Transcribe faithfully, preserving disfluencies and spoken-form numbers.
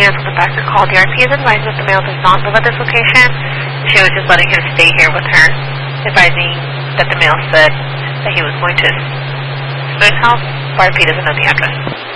hands on the back of the call. The R P is advising that the male does not live at this location. She was just letting him stay here with her, advising that the male said that he was going to his house. The R P doesn't know the address.